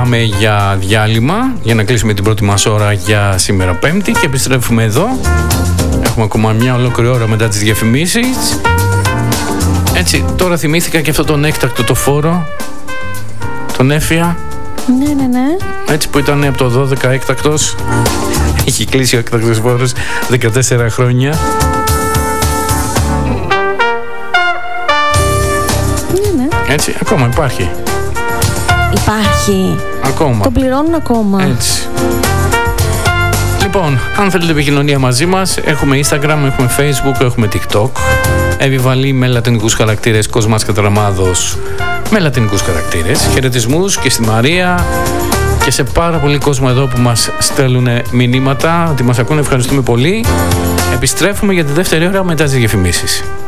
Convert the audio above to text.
πάμε για διάλειμμα για να κλείσουμε την πρώτη μας ώρα για σήμερα Πέμπτη και επιστρέφουμε εδώ. Έχουμε ακόμα μια ολόκληρη ώρα μετά τις διαφημίσεις. Έτσι, τώρα θυμήθηκα και αυτό τον έκτακτο το φόρο, τον Έφια. Ναι. Έτσι που ήταν από το 12 έκτακτος. Έχει κλείσει ο έκτακτος φόρος 14 χρόνια. Ναι. Έτσι, ακόμα υπάρχει. Υπάρχει. Ακόμα. Το πληρώνουν ακόμα. Έτσι. Λοιπόν, αν θέλετε επικοινωνία μαζί μας, έχουμε Instagram, έχουμε Facebook, έχουμε TikTok. Επιβαλή με λατινικούς χαρακτήρες, Κοσμάς Κατραμάδος με λατινικούς χαρακτήρες. Χαιρετισμούς και στη Μαρία και σε πάρα πολύ κόσμο εδώ που μας στέλνουν μηνύματα, ότι μας ακούνε, ευχαριστούμε πολύ. Επιστρέφουμε για τη δεύτερη ώρα μετά τις διαφημίσεις.